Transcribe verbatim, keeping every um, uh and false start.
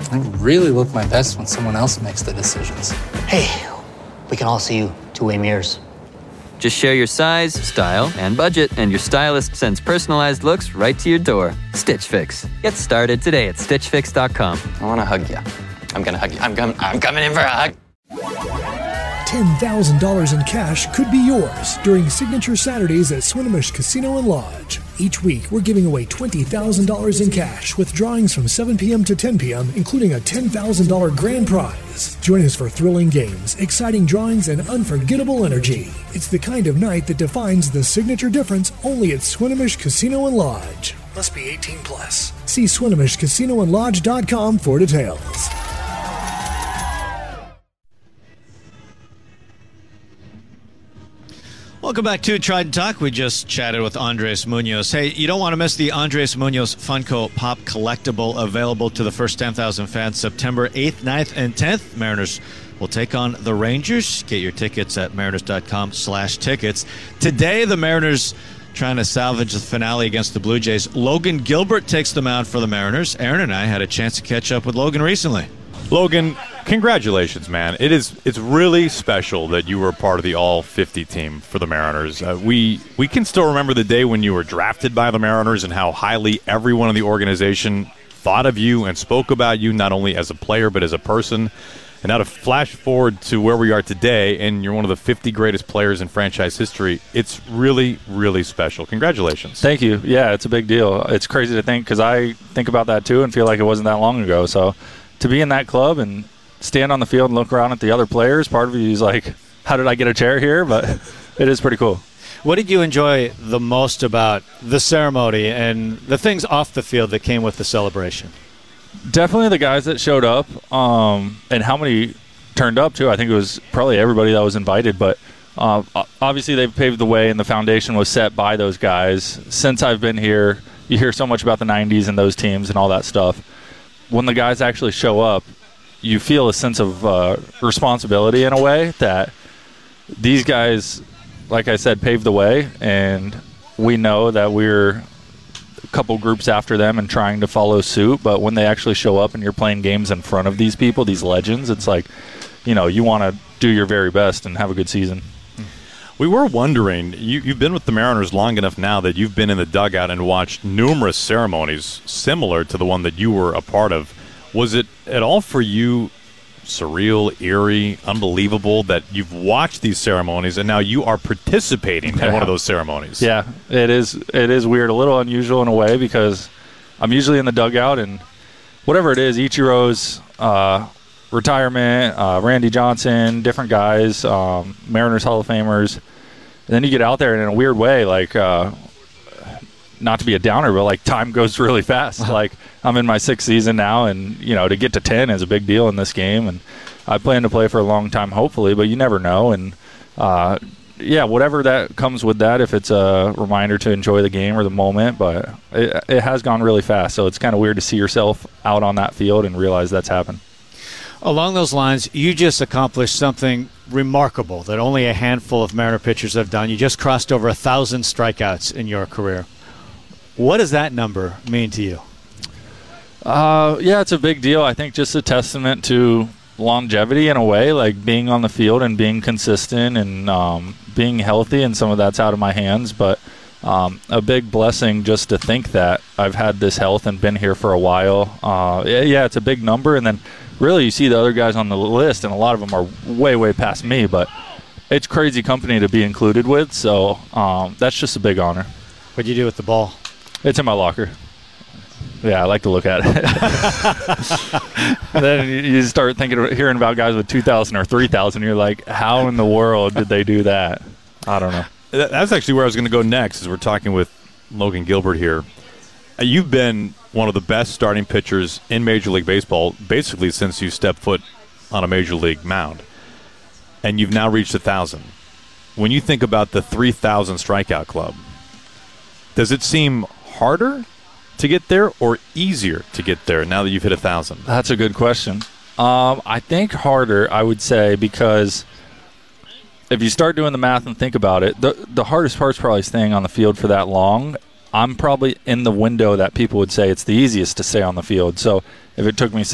I really look my best when someone else makes the decisions. Hey, we can all see you two-way mirrors. Just share your size, style, and budget, and your stylist sends personalized looks right to your door. Stitch Fix. Get started today at stitch fix dot com. I want to hug you. I'm going to hug you. I'm, com- I'm coming in for a hug. ten thousand dollars in cash could be yours during Signature Saturdays at Swinomish Casino and Lodge. Each week, we're giving away twenty thousand dollars in cash with drawings from seven p.m. to ten p.m., including a ten thousand dollars grand prize. Join us for thrilling games, exciting drawings, and unforgettable energy. It's the kind of night that defines the signature difference only at Swinomish Casino and Lodge. Must be eighteen plus. See Swinomish Casino and Lodge dot com for details. Welcome back to Trident Talk. We just chatted with Andres Munoz. Hey, you don't want to miss the Andres Munoz Funko Pop Collectible, available to the first ten thousand fans September eighth, ninth, and tenth. Mariners will take on the Rangers. Get your tickets at mariners dot com slash tickets. Today, the Mariners trying to salvage the finale against the Blue Jays. Logan Gilbert takes the mound for the Mariners. Aaron and I had a chance to catch up with Logan recently. Logan, congratulations, man. It is it's really special that you were part of the all fifty team for the Mariners. Uh, we we can still remember the day when you were drafted by the Mariners and how highly everyone in the organization thought of you and spoke about you, not only as a player but as a person. And now to flash forward to where we are today, and you're one of the fifty greatest players in franchise history, it's really, really special. Congratulations. Thank you. Yeah, it's a big deal. It's crazy to think, because I think about that too and feel like it wasn't that long ago. So to be in that club and stand on the field and look around at the other players, part of you is like, how did I get a chair here? But it is pretty cool. What did you enjoy the most about the ceremony and the things off the field that came with the celebration? Definitely the guys that showed up, um, and how many turned up too. I think it was probably everybody that was invited, but uh, obviously they've paved the way and the foundation was set by those guys. Since I've been here, you hear so much about the nineties and those teams and all that stuff. When the guys actually show up, you feel a sense of uh, responsibility in a way that these guys, like I said, paved the way, and we know that we're a couple groups after them and trying to follow suit. But when they actually show up and you're playing games in front of these people, these legends, it's like, you know, you want to do your very best and have a good season. We were wondering, you, you've been with the Mariners long enough now that you've been in the dugout and watched numerous ceremonies similar to the one that you were a part of. Was it at all for you surreal, eerie, unbelievable that you've watched these ceremonies and now you are participating yeah. in one of those ceremonies? Yeah, it is It is weird, a little unusual in a way, because I'm usually in the dugout and whatever it is, Ichiro's uh, retirement, uh, Randy Johnson, different guys, um, Mariners Hall of Famers. And then you get out there and in a weird way, like, uh, not to be a downer, but like time goes really fast. Like I'm in my sixth season now, and you know, to get to ten is a big deal in this game. And I plan to play for a long time, hopefully, but you never know. And uh, yeah, whatever that comes with that, if it's a reminder to enjoy the game or the moment, but it, it has gone really fast. So it's kind of weird to see yourself out on that field and realize that's happened. Along those lines, you just accomplished something remarkable that only a handful of Mariner pitchers have done. You just crossed over a thousand strikeouts in your career. What does that number mean to you? Uh, yeah, it's a big deal. I think just a testament to longevity in a way, like being on the field and being consistent and um, being healthy, and some of that's out of my hands. But um, a big blessing just to think that I've had this health and been here for a while. Uh, yeah, yeah, it's a big number. And then really you see the other guys on the list, and a lot of them are way, way past me. But it's crazy company to be included with. So um, that's just a big honor. What do you do with the ball? It's in my locker. Yeah, I like to look at it. And then you start thinking, hearing about guys with two thousand or three thousand. You're like, how in the world did they do that? I don't know. That's actually where I was going to go next, as we're talking with Logan Gilbert here. You've been one of the best starting pitchers in Major League Baseball basically since you stepped foot on a Major League mound. And you've now reached one thousand. When you think about the three thousand strikeout club, does it seem harder to get there or easier to get there now that you've hit a thousand? That's a good question. Um, I think harder, I would say, because if you start doing the math and think about it, the the hardest part's probably staying on the field for that long. I'm probably in the window that people would say it's the easiest to stay on the field. So if it took me